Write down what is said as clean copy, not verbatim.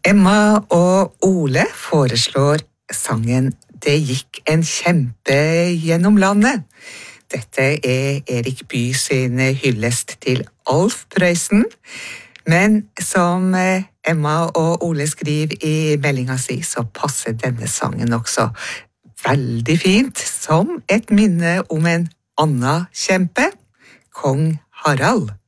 Emma og Ole foreslår sangen «Det gikk en kjempe gjennom landet». Dette Erik Bye sin hyllest til Alf Prøysen, men som Emma og Ole skriver i meldinga si, så passer denne sangen også veldig fint som et minne om en annen kjempe, Kong Harald.